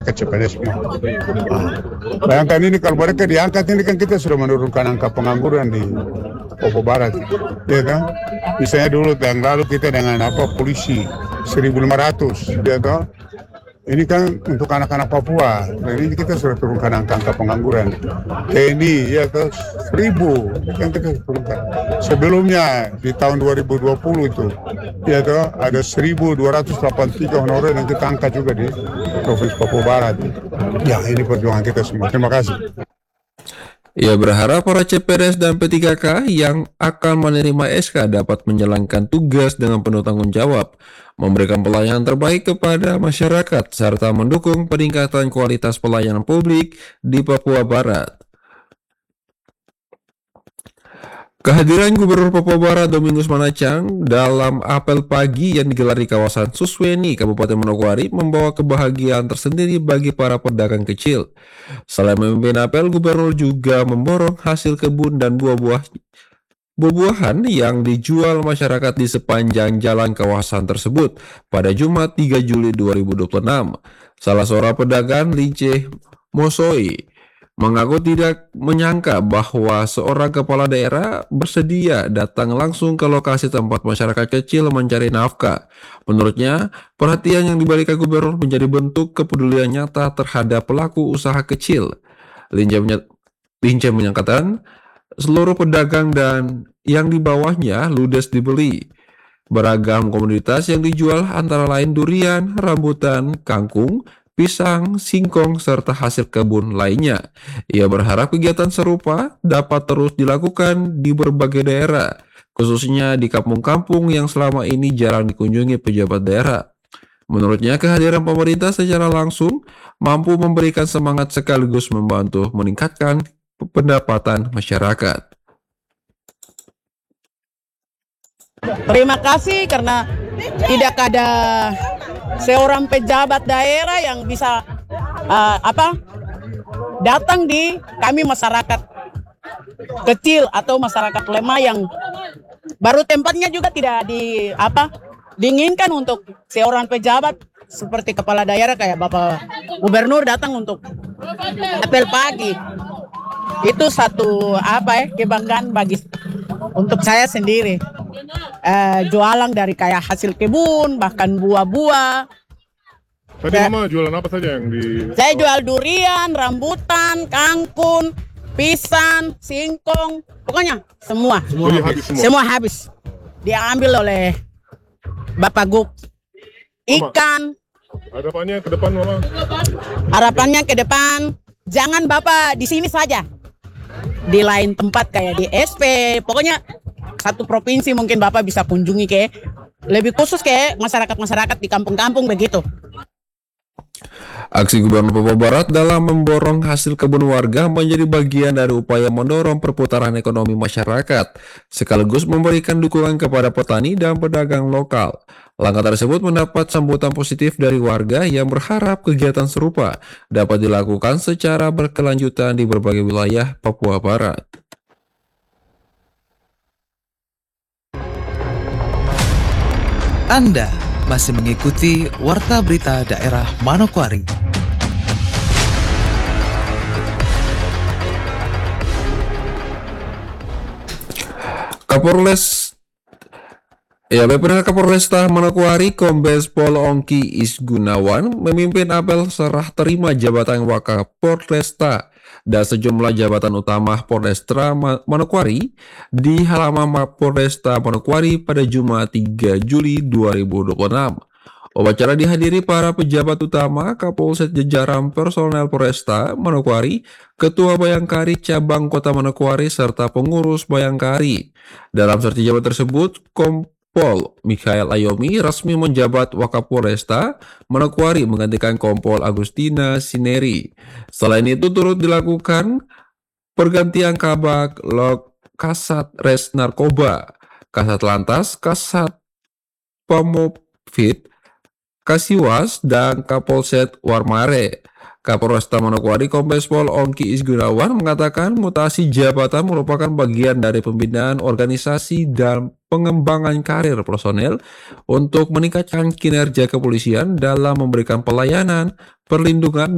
ke CPNS semua. Bayangkan ini kalau mereka diangkat ini kan kita sudah menurunkan angka pengangguran di Papua Barat, ya kan? Misalnya dulu tahun lalu kita dengan polisi 1.500, ya kan? Ini kan untuk anak-anak Papua, dan ini kita sudah turunkan angka pengangguran. TNI ya ke 1.000 kan kita turunkan. Sebelumnya di tahun 2020 itu ya ke ada 1.283 honorer yang kita angkat juga di Provinsi Papua Barat. Ya ini perjuangan kita semua. Terima kasih. Ia berharap para CPNS dan P3K yang akan menerima SK dapat menjalankan tugas dengan penuh tanggung jawab, memberikan pelayanan terbaik kepada masyarakat, serta mendukung peningkatan kualitas pelayanan publik di Papua Barat. Kehadiran Gubernur Papua Barat Domingus Manacang dalam apel pagi yang digelar di kawasan Susweni, Kabupaten Manokwari membawa kebahagiaan tersendiri bagi para pedagang kecil. Selain memimpin apel, Gubernur juga memborong hasil kebun dan buah-buahan yang dijual masyarakat di sepanjang jalan kawasan tersebut pada Jumat 3 Juli 2026. Salah seorang pedagang, Lince Mosoi, mengaku tidak menyangka bahwa seorang kepala daerah bersedia datang langsung ke lokasi tempat masyarakat kecil mencari nafkah. Menurutnya, perhatian yang diberikan Gubernur menjadi bentuk kepedulian nyata terhadap pelaku usaha kecil. Lince menyatakan seluruh pedagang dan yang di bawahnya ludes dibeli. Beragam komoditas yang dijual antara lain durian, rambutan, kangkung, pisang, singkong, serta hasil kebun lainnya. Ia berharap kegiatan serupa dapat terus dilakukan di berbagai daerah, khususnya di kampung-kampung yang selama ini jarang dikunjungi pejabat daerah. Menurutnya, kehadiran pemerintah secara langsung mampu memberikan semangat sekaligus membantu meningkatkan pendapatan masyarakat. Terima kasih karena tidak ada seorang pejabat daerah yang bisa datang di kami masyarakat kecil atau masyarakat lemah yang baru tempatnya juga tidak diinginkan untuk seorang pejabat seperti kepala daerah kayak Bapak Gubernur datang untuk apel pagi. Itu satu kebanggaan bagi untuk saya sendiri. Jualan dari kayak hasil kebun, bahkan buah-buah. Tadi Mama jualan apa saja yang di... Saya jual durian, rambutan, kangkung, pisang, singkong, pokoknya semua. Semua habis. Diambil oleh Bapak Gub. Ikan. Harapannya ke depan, Mama? Harapannya ke depan, jangan Bapak di sini saja. Di lain tempat kayak di SP, pokoknya satu provinsi mungkin Bapak bisa kunjungi lebih khusus masyarakat-masyarakat di kampung-kampung begitu. Aksi Gubernur Papua Barat dalam memborong hasil kebun warga menjadi bagian dari upaya mendorong perputaran ekonomi masyarakat, sekaligus memberikan dukungan kepada petani dan pedagang lokal. Langkah tersebut mendapat sambutan positif dari warga yang berharap kegiatan serupa dapat dilakukan secara berkelanjutan di berbagai wilayah Papua Barat. Anda masih mengikuti Warta Berita Daerah Manokwari. Kapolresta Manokwari Kombes Pol Ongki Isgunawan memimpin apel serah terima jabatan Wakapolresta dan sejumlah jabatan utama Polresta Manokwari di halaman Mapolresta Manokwari pada Jumat 3 Juli 2026. Upacara dihadiri para pejabat utama, Kapolsek jajaran personel Polresta Manokwari, Ketua Bayangkari Cabang Kota Manokwari, serta pengurus Bayangkari. Dalam sertifikat tersebut, Kompol Mikhail Ayomi resmi menjabat Wakapolresta Manokwari menggantikan Kompol Agustina Sineri. Selain itu turut dilakukan pergantian Kabak Lok Kasat Res Narkoba, Kasat Lantas, Kasat Pamofit, Kasiwas, dan Kapolsek Warmare. Kapolresta Manokwari Kombes Pol Ongki Isgunawan mengatakan mutasi jabatan merupakan bagian dari pembinaan organisasi dan pengembangan karir personel untuk meningkatkan kinerja kepolisian dalam memberikan pelayanan, perlindungan,